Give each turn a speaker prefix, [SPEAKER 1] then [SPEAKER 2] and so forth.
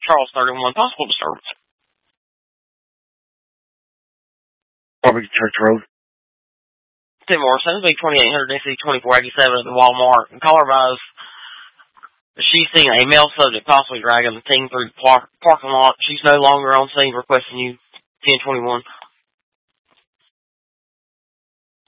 [SPEAKER 1] Charles 31, possible disturbance.
[SPEAKER 2] Barbecue Church Road.
[SPEAKER 1] Tim Morrison, B2800 DC 2487 at the Walmart. And caller advised she's seen a male subject possibly dragging the team through the parking lot. She's no longer on scene requesting you 1021.